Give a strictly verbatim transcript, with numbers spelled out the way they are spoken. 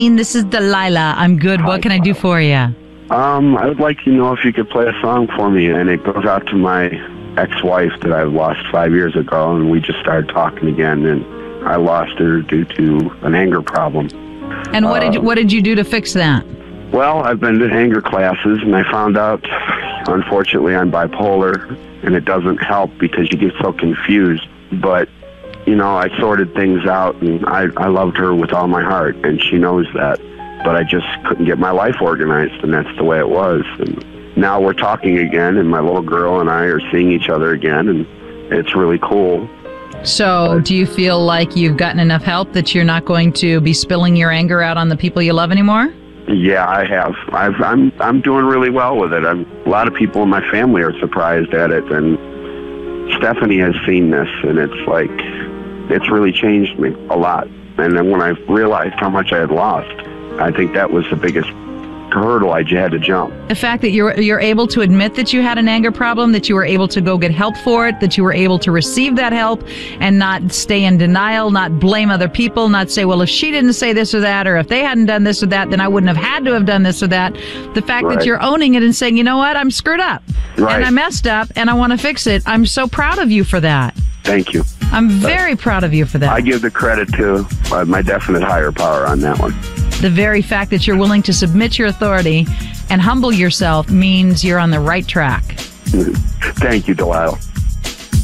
This is Delilah. I'm good. What can I do for you? Um, I would like to know if you could play a song for me, and it goes out to my ex-wife that I lost five years ago, and we just started talking again, and I lost her due to an anger problem. And what did Uh, what did you do to fix that? Well, I've been to anger classes, and I found out, unfortunately, I'm bipolar, and it doesn't help because you get so confused. But, you know, I sorted things out, and I, I loved her with all my heart, and she knows that. But I just couldn't get my life organized, and that's the way it was. And now we're talking again, and my little girl and I are seeing each other again, and it's really cool. So do you feel like you've gotten enough help that you're not going to be spilling your anger out on the people you love anymore? Yeah, I have. I've, I'm I'm doing really well with it. I'm, a lot of people in my family are surprised at it, and Stephanie has seen this, and it's like, it's really changed me a lot. And then when I realized how much I had lost, I think that was the biggest hurdle I had to jump. The fact that you're you're able to admit that you had an anger problem, that you were able to go get help for it, that you were able to receive that help and not stay in denial, not blame other people, not say, well, if she didn't say this or that, or if they hadn't done this or that, then I wouldn't have had to have done this or that. The fact Right. that you're owning it and saying, you know what, I'm screwed up Right. and I messed up and I want to fix it. I'm so proud of you for that. Thank you. I'm very proud of you for that. I give the credit to uh, my definite higher power on that one. The very fact that you're willing to submit your authority and humble yourself means you're on the right track. Thank you, Delilah.